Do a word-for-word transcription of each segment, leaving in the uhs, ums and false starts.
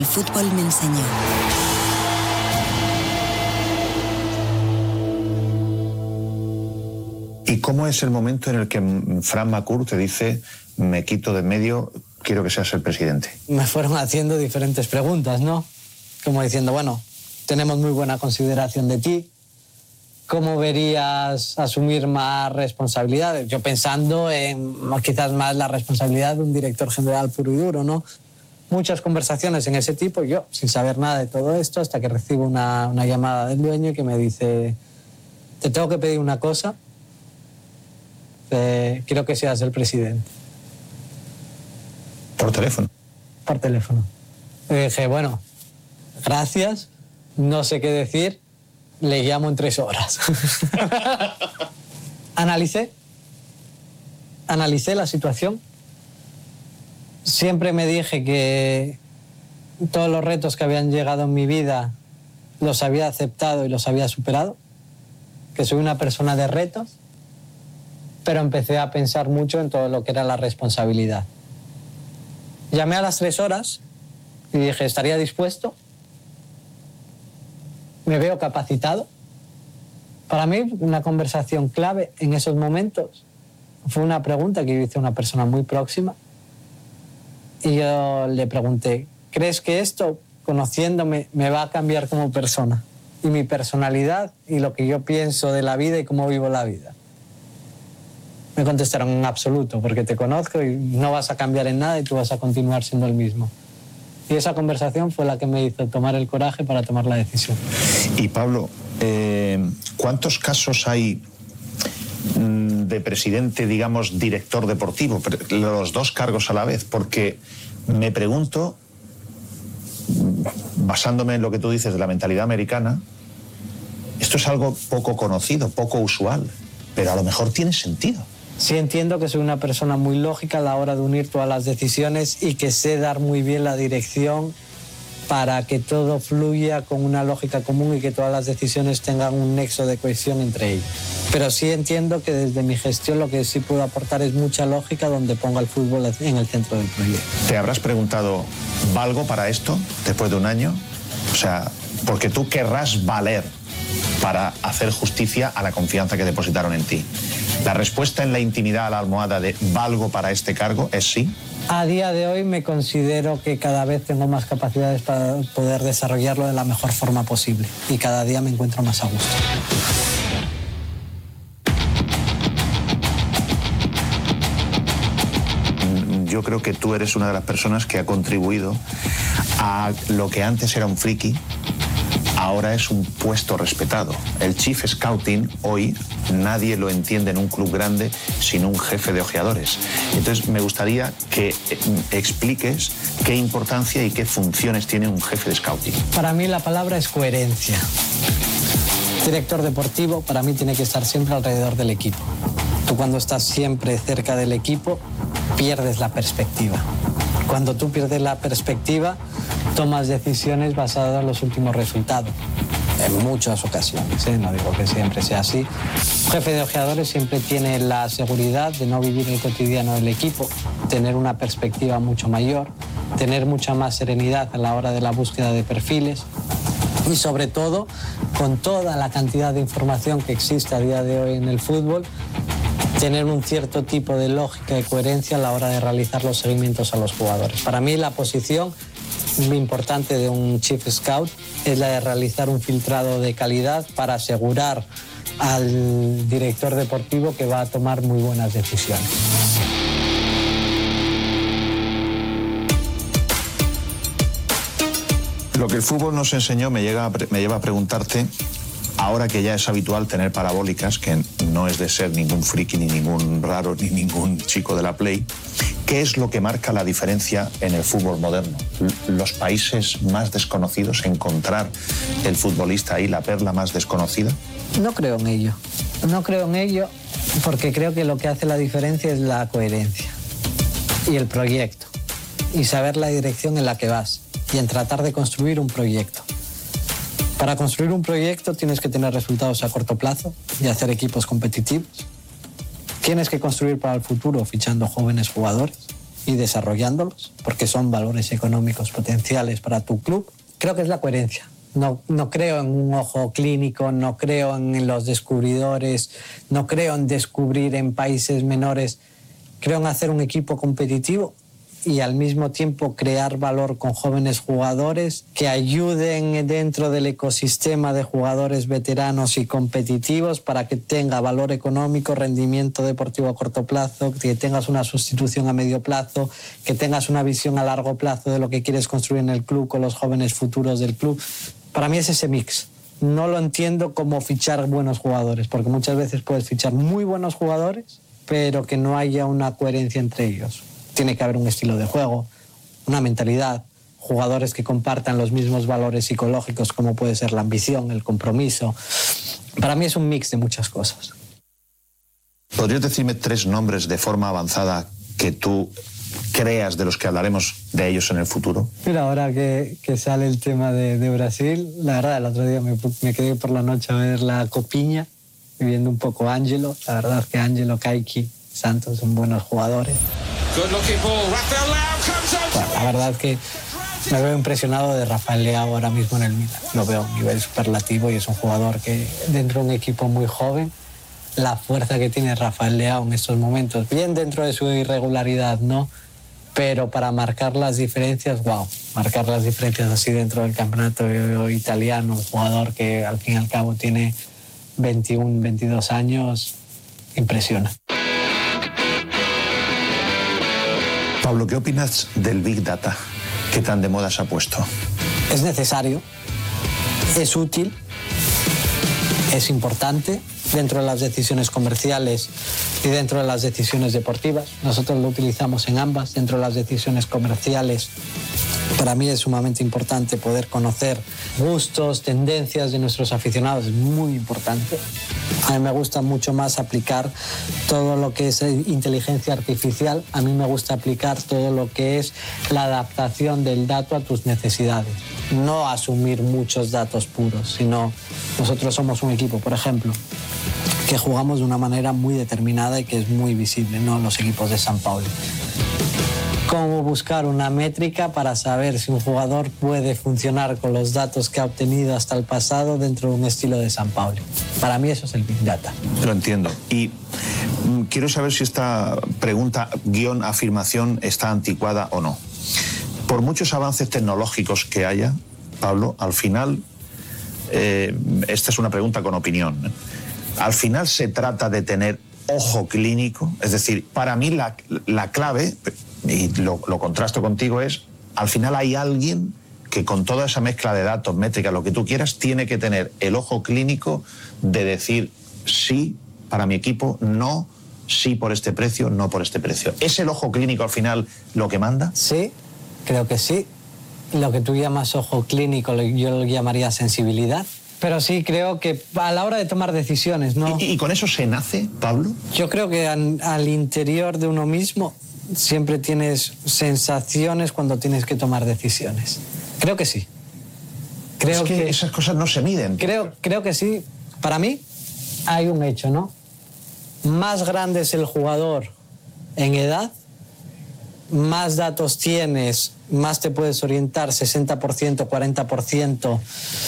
El fútbol me enseñó. ¿Y cómo es el momento en el que Fran Macour te dice, me quito de en medio, quiero que seas el presidente? Me fueron haciendo diferentes preguntas, ¿no? Como diciendo, bueno, tenemos muy buena consideración de ti. ¿Cómo verías asumir más responsabilidades? Yo pensando en quizás más la responsabilidad de un director general puro y duro, ¿no? Muchas conversaciones en ese tipo, yo sin saber nada de todo esto, hasta que recibo una, una llamada del dueño que me dice, te tengo que pedir una cosa, eh, quiero que seas el presidente. ¿Por teléfono? Por teléfono. Y dije, bueno, gracias, no sé qué decir, le llamo en tres horas. Analicé, analicé la situación. Siempre me dije que todos los retos que habían llegado en mi vida los había aceptado y los había superado, que soy una persona de retos, pero empecé a pensar mucho en todo lo que era la responsabilidad. Llamé a las tres horas y dije, ¿estaría dispuesto? ¿Me veo capacitado? Para mí, una conversación clave en esos momentos fue una pregunta que yo hice a una persona muy próxima. Y yo le pregunté, ¿crees que esto, conociéndome, me va a cambiar como persona? Y mi personalidad y lo que yo pienso de la vida y cómo vivo la vida. Me contestaron en absoluto, porque te conozco y no vas a cambiar en nada y tú vas a continuar siendo el mismo. Y esa conversación fue la que me hizo tomar el coraje para tomar la decisión. Y Pablo, eh, ¿cuántos casos hay de presidente, digamos, director deportivo, los dos cargos a la vez? Porque me pregunto, basándome en lo que tú dices de la mentalidad americana, esto es algo poco conocido, poco usual, pero a lo mejor tiene sentido. Sí entiendo que soy una persona muy lógica a la hora de unir todas las decisiones y que sé dar muy bien la dirección para que todo fluya con una lógica común y que todas las decisiones tengan un nexo de cohesión entre ellas. Pero sí entiendo que desde mi gestión lo que sí puedo aportar es mucha lógica donde ponga el fútbol en el centro del proyecto. ¿Te habrás preguntado, ¿valgo para esto después de un año? O sea, porque tú querrás valer para hacer justicia a la confianza que depositaron en ti. ¿La respuesta en la intimidad a la almohada de ¿valgo para este cargo es sí? A día de hoy me considero que cada vez tengo más capacidades para poder desarrollarlo de la mejor forma posible y cada día me encuentro más a gusto. Yo creo que tú eres una de las personas que ha contribuido a lo que antes era un friki, ahora es un puesto respetado. El Chief Scouting hoy nadie lo entiende en un club grande sin un jefe de ojeadores. Entonces me gustaría que expliques qué importancia y qué funciones tiene un jefe de scouting. Para mí la palabra es coherencia. Director deportivo para mí tiene que estar siempre alrededor del equipo. Tú cuando estás siempre cerca del equipo pierdes la perspectiva. Cuando tú pierdes la perspectiva tomas decisiones basadas en los últimos resultados. En muchas ocasiones, ¿eh? No digo que siempre sea así. Un jefe de ojeadores siempre tiene la seguridad de no vivir el cotidiano del equipo, tener una perspectiva mucho mayor, tener mucha más serenidad a la hora de la búsqueda de perfiles y sobre todo, con toda la cantidad de información que existe a día de hoy en el fútbol, tener un cierto tipo de lógica y coherencia a la hora de realizar los seguimientos a los jugadores. Para mí la posición muy importante de un Chief Scout es la de realizar un filtrado de calidad para asegurar al director deportivo que va a tomar muy buenas decisiones. Lo que el fútbol nos enseñó me, llega a, me lleva a preguntarte, ahora que ya es habitual tener parabólicas, que no es de ser ningún friki, ni ningún raro, ni ningún chico de la Play, ¿qué es lo que marca la diferencia en el fútbol moderno? ¿Los países más desconocidos, encontrar el futbolista ahí, la perla más desconocida? No creo en ello. No creo en ello porque creo que lo que hace la diferencia es la coherencia y el proyecto y saber la dirección en la que vas y en tratar de construir un proyecto. Para construir un proyecto tienes que tener resultados a corto plazo y hacer equipos competitivos. Tienes que construir para el futuro fichando jóvenes jugadores y desarrollándolos, porque son valores económicos potenciales para tu club. Creo que es la coherencia. No, no creo en un ojo clínico, no creo en los descubridores, no creo en descubrir en países menores. Creo en hacer un equipo competitivo y al mismo tiempo crear valor con jóvenes jugadores que ayuden dentro del ecosistema de jugadores veteranos y competitivos para que tenga valor económico, rendimiento deportivo a corto plazo, que tengas una sustitución a medio plazo, que tengas una visión a largo plazo de lo que quieres construir en el club con los jóvenes futuros del club. Para mí es ese mix. No lo entiendo como fichar buenos jugadores, porque muchas veces puedes fichar muy buenos jugadores, pero que no haya una coherencia entre ellos. Tiene que haber un estilo de juego, una mentalidad, jugadores que compartan los mismos valores psicológicos como puede ser la ambición, el compromiso. Para mí es un mix de muchas cosas. ¿Podrías decirme tres nombres de forma avanzada que tú creas de los que hablaremos de ellos en el futuro? Mira, ahora que, que sale el tema de, de Brasil, la verdad, el otro día me, me quedé por la noche a ver la Copiña, viendo un poco a Ángelo. La verdad es que Ángelo, Kaiki, Santos son buenos jugadores. Bueno, la verdad es que me veo impresionado de Rafael Leao ahora mismo en el Milan. Lo veo a un nivel superlativo y es un jugador que dentro de un equipo muy joven, la fuerza que tiene Rafael Leao en estos momentos, bien dentro de su irregularidad, ¿no? Pero para marcar las diferencias, wow, marcar las diferencias así dentro del campeonato italiano, un jugador que al fin y al cabo tiene veintiuno, veintidós años, impresiona. Pablo, ¿qué opinas del Big Data que tan de moda se ha puesto? Es necesario, es útil, es importante dentro de las decisiones comerciales y dentro de las decisiones deportivas. Nosotros lo utilizamos en ambas. Dentro de las decisiones comerciales, para mí es sumamente importante poder conocer gustos, tendencias de nuestros aficionados. Es muy importante. A mí me gusta mucho más aplicar todo lo que es inteligencia artificial. A mí me gusta aplicar todo lo que es la adaptación del dato a tus necesidades. No asumir muchos datos puros, sino nosotros somos un equipo, por ejemplo, que jugamos de una manera muy determinada y que es muy visible, ¿no? Los equipos de San Paulo. Cómo buscar una métrica para saber si un jugador puede funcionar con los datos que ha obtenido hasta el pasado dentro de un estilo de San Paulo. Para mí eso es el Big Data. Lo entiendo. Y mm, quiero saber si esta pregunta, guión, afirmación, está anticuada o no. Por muchos avances tecnológicos que haya, Pablo, al final, eh, esta es una pregunta con opinión, ¿eh? Al final se trata de tener ojo clínico. Es decir, para mí la, la clave, y lo, lo contrasto contigo, es al final hay alguien que con toda esa mezcla de datos, métricas, lo que tú quieras, tiene que tener el ojo clínico de decir sí para mi equipo, no, sí por este precio, no por este precio. ¿Es el ojo clínico al final lo que manda? Sí, creo que sí. Lo que tú llamas ojo clínico yo lo llamaría sensibilidad. Pero sí, creo que a la hora de tomar decisiones, ¿no? ¿Y, y con eso se nace, Pablo? Yo creo que an, al interior de uno mismo siempre tienes sensaciones cuando tienes que tomar decisiones. Creo que sí. Creo es que, que esas cosas no se miden. Creo, creo que sí. Para mí hay un hecho, ¿no? Más grande es el jugador en edad, más datos tienes, más te puedes orientar, sesenta por ciento, cuarenta por ciento...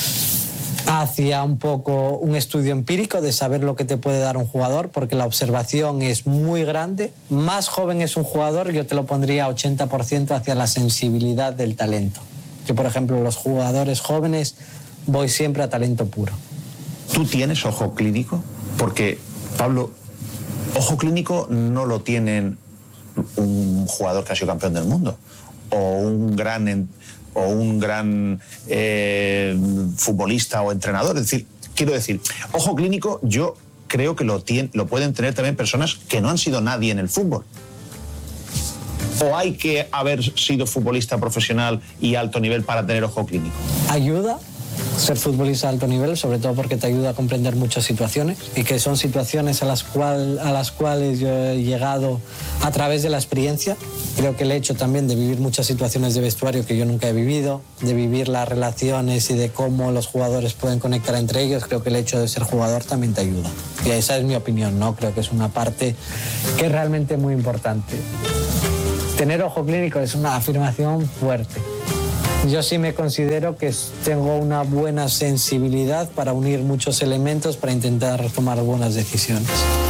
hacia un poco un estudio empírico de saber lo que te puede dar un jugador, porque la observación es muy grande. Más joven es un jugador, yo te lo pondría ochenta por ciento hacia la sensibilidad del talento. Yo, por ejemplo, los jugadores jóvenes voy siempre a talento puro. ¿Tú tienes ojo clínico? Porque, Pablo, ojo clínico no lo tienen un jugador que ha sido campeón del mundo o un gran... o un gran eh, futbolista o entrenador. Es decir, quiero decir, ojo clínico yo creo que lo, tiene, lo pueden tener también personas que no han sido nadie en el fútbol. ¿O hay que haber sido futbolista profesional y alto nivel para tener ojo clínico? Ayuda ser futbolista de alto nivel, sobre todo porque te ayuda a comprender muchas situaciones y que son situaciones a las, cual, a las cuales yo he llegado a través de la experiencia. Creo que el hecho también de vivir muchas situaciones de vestuario que yo nunca he vivido, de vivir las relaciones y de cómo los jugadores pueden conectar entre ellos, creo que el hecho de ser jugador también te ayuda. Y esa es mi opinión, ¿no? Creo que es una parte que es realmente muy importante. Tener ojo clínico es una afirmación fuerte. Yo sí me considero que tengo una buena sensibilidad para unir muchos elementos para intentar tomar buenas decisiones.